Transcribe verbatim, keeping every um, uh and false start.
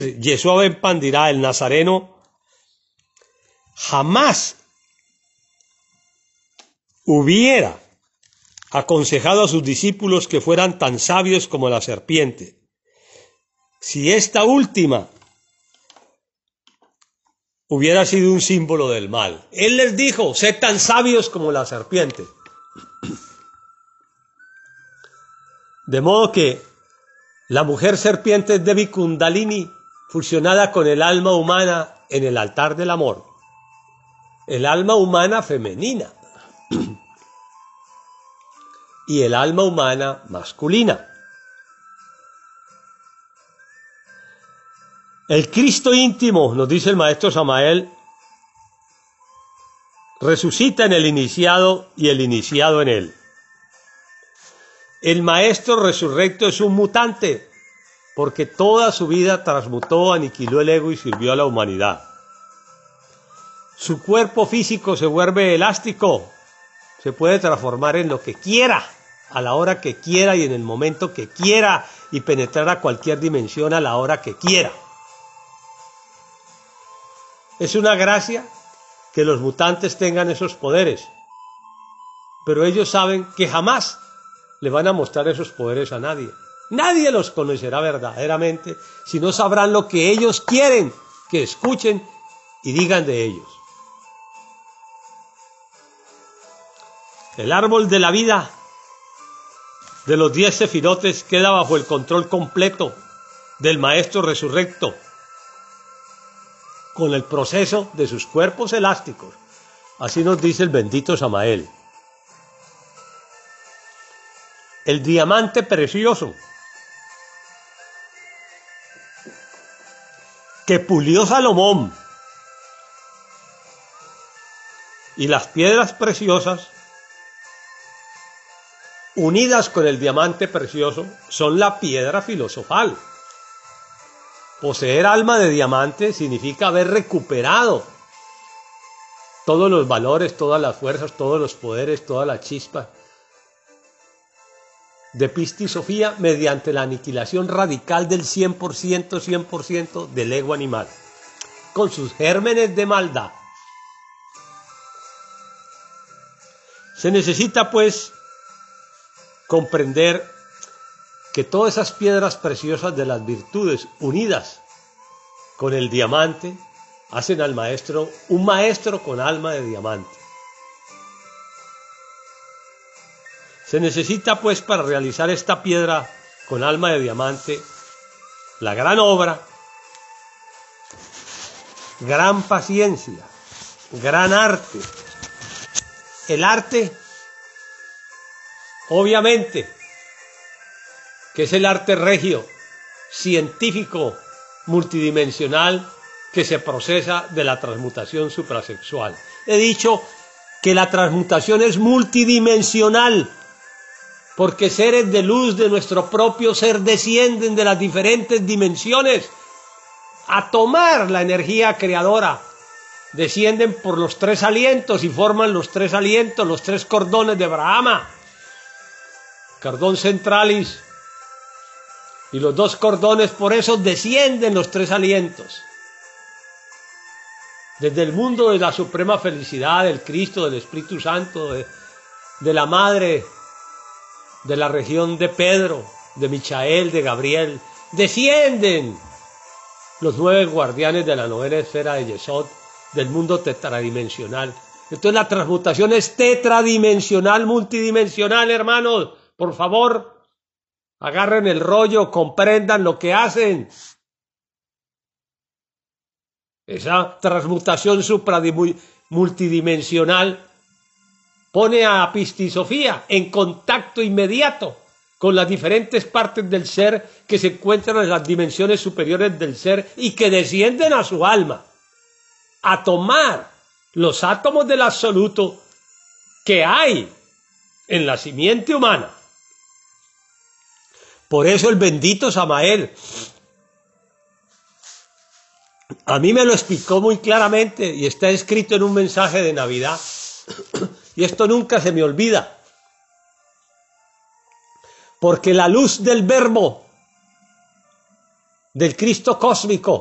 Yeshua ben Pandirá, el Nazareno, jamás hubiera aconsejado a sus discípulos que fueran tan sabios como la serpiente. Si esta última hubiera sido un símbolo del mal. Él les dijo, sed tan sabios como la serpiente. De modo que la mujer serpiente es Devi Kundalini, fusionada con el alma humana en el altar del amor. El alma humana femenina y el alma humana masculina. El Cristo íntimo, nos dice el maestro Samael, resucita en el iniciado y el iniciado en él. El maestro resurrecto es un mutante, porque toda su vida transmutó, aniquiló el ego y sirvió a la humanidad. Su cuerpo físico se vuelve elástico, se puede transformar en lo que quiera, a la hora que quiera y en el momento que quiera, y penetrar a cualquier dimensión a la hora que quiera. Es una gracia que los mutantes tengan esos poderes, pero ellos saben que jamás le van a mostrar esos poderes a nadie. Nadie los conocerá verdaderamente si no sabrán lo que ellos quieren que escuchen y digan de ellos. El árbol de la vida de los diez sefirotes queda bajo el control completo del maestro resurrecto, con el proceso de sus cuerpos elásticos. Así nos dice el bendito Samael. El diamante precioso que pulió Salomón y las piedras preciosas unidas con el diamante precioso son la piedra filosofal. Poseer alma de diamante significa haber recuperado todos los valores, todas las fuerzas, todos los poderes, toda la chispa de Pistisofía mediante la aniquilación radical del cien por ciento, cien por ciento del ego animal, con sus gérmenes de maldad. Se necesita, pues, comprender que todas esas piedras preciosas de las virtudes unidas con el diamante hacen al maestro un maestro con alma de diamante. Se necesita, pues, para realizar esta piedra con alma de diamante, la gran obra, gran paciencia, gran arte. El arte, obviamente, que es el arte regio, científico, multidimensional, que se procesa de la transmutación suprasexual. He dicho que la transmutación es multidimensional, porque seres de luz de nuestro propio ser descienden de las diferentes dimensiones a tomar la energía creadora. Descienden por los tres alientos y forman los tres alientos, los tres cordones de Brahma. Cordón centralis y los dos cordones, por eso descienden los tres alientos. Desde el mundo de la suprema felicidad, del Cristo, del Espíritu Santo, de, de la Madre, de la región de Pedro, de Michael, de Gabriel, descienden los nueve guardianes de la novena esfera de Yesod, del mundo tetradimensional. Entonces la transmutación es tetradimensional, multidimensional, hermanos. Por favor, agarren el rollo, comprendan lo que hacen. Esa transmutación supramultidimensional pone a Pistisofía en contacto inmediato con las diferentes partes del ser que se encuentran en las dimensiones superiores del ser y que descienden a su alma a tomar los átomos del absoluto que hay en la simiente humana. Por eso el bendito Samael a mí me lo explicó muy claramente y está escrito en un mensaje de Navidad. Y esto nunca se me olvida. Porque la luz del verbo del Cristo cósmico,